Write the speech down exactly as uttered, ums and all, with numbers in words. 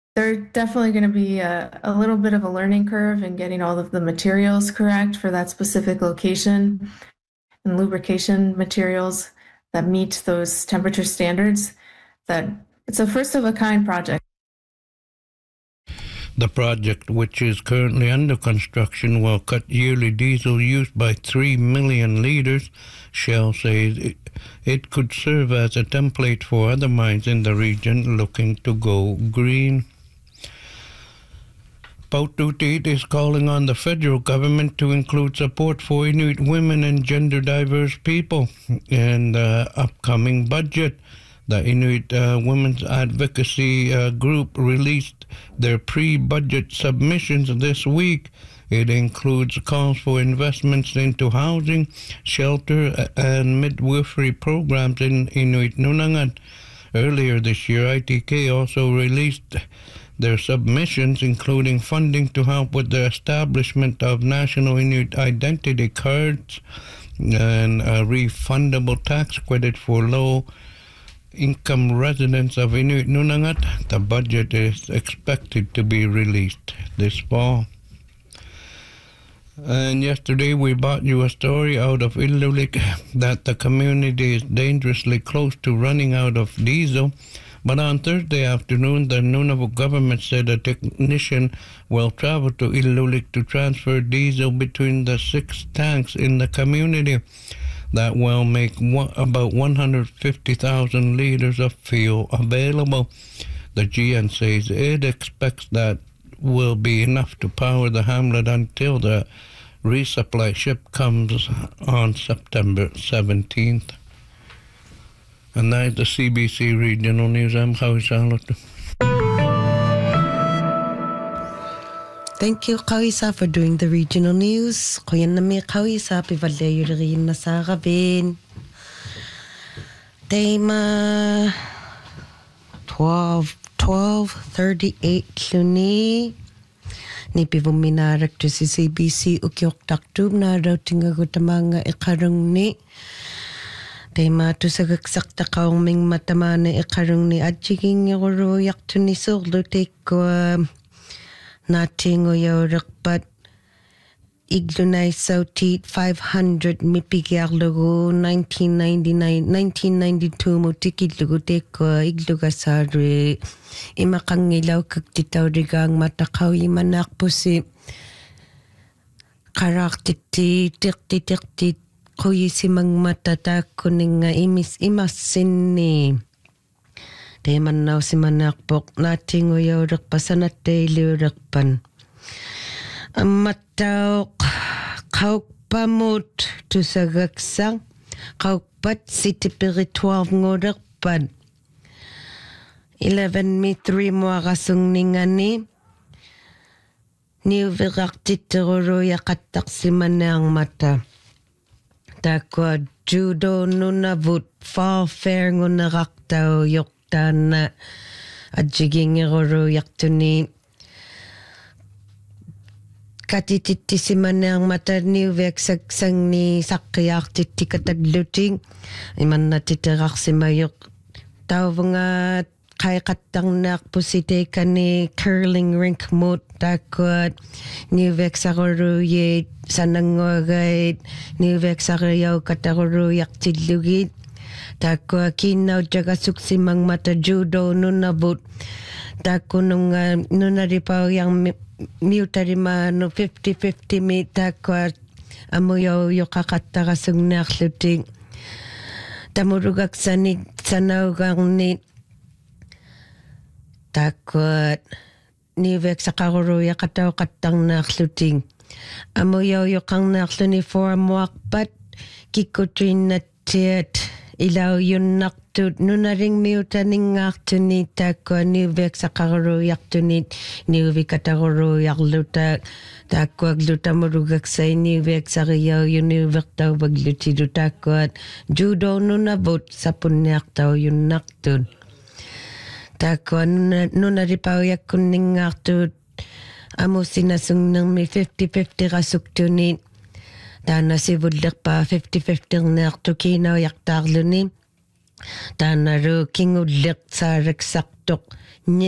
There's definitely going to be a, a little bit of a learning curve in getting all of the materials correct for that specific location and lubrication materials that meet those temperature standards. That it's a first of a kind project. The project, which is currently under construction, will cut yearly diesel use by three million liters. Shell says it, it could serve as a template for other mines in the region looking to go green. Paututit is calling on the federal government to include support for Inuit women and gender-diverse people in the upcoming budget. The Inuit uh, Women's Advocacy uh, Group released their pre-budget submissions this week. It includes calls for investments into housing, shelter, and midwifery programs in Inuit Nunangat. Earlier this year, I T K also released their submissions, including funding to help with the establishment of national Inuit identity cards and a refundable tax credit for low income residents of Inuit Nunangat. The budget is expected to be released this fall. And yesterday we brought you a story out of Ilulik that the community is dangerously close to running out of diesel. But on Thursday afternoon, the Nunavut government said a technician will travel to Ilulik to transfer diesel between the six tanks in the community. That will make one, about one hundred fifty thousand liters of fuel available. The G N says it expects that will be enough to power the hamlet until the resupply ship comes on September seventeenth. And that is the C B C Regional News. I'm Kawi Salot. Thank you, Kawisa, for doing the regional news. Kuyan na mi Kawisa, pivalayo rin na sa Ravin. Tema twelve thirty-eight luni. Ni pivuminarak to si C B C ukyok taktub na daw tingagot mga ikarong ni. Tema to sa gaksakta kaong ming matamana ikarong ni adjiging yoro yak to ni soglo take ko nating o yakpat iglunay sautit five hundred mipigyak logo nineteen ninety-nine nineteen ninety-two mo tikit logo teko igluga sari imakangilaw kagtitaw rigang matakaw imanak po si karaktiti tikti tikti kuyi si mang matatak kuning imis imasin ni Teman naw si manakpok nating uyawrak pasanat dayliwrak pan. Amataw kaukpamut to sa gaksang kaukpat si tipiri twelve ngorak pan. eleven mi three mo akasung ningani. Niuvirak titiruro yakatak si manang mata. Takwa judo nunavut fall fair ngunarak tao yok Tana adjiging ngoro yaktuni katititi si manang mata ni veksak sang ni sakyak titi katagluting iman na titirak si mayok tao nga kay katang nakpusite ka ni curling rink moot takot ni veksakoro ye sanangwagay ni veksakayaw katagoro yaktilugit Tako kinaw jaga suksimang mata judo nunabut. Tako nung uh, nunaripaw yang miutarima no fifty-fifty mi tako amuyaw yung kakata kasong nakluting. Tamurugak sanit sanaw kang ni tako nivek sa kakuro yung kataw katang nakluting. Amuyaw yung kang naklu ni for muakpat kikutrin na tiet. Ilaw yun naktut nunaring miutaning aktunita ko ni vek sa kakaro yaktunit ni uvi katakaro yakluta tako agluta marugak sa ni vek sa kayaw yun ni vek tao bagluti ko judo nunabot sa punyak tao yun naktut tako nunaripaw yak kuning aktut amo sinasung nang mi fifty-fifty kasuktunit Tana si budlak pa fifty-fifty nak to kinaw yak taglunin. Tana ro king udlak sa reksaktok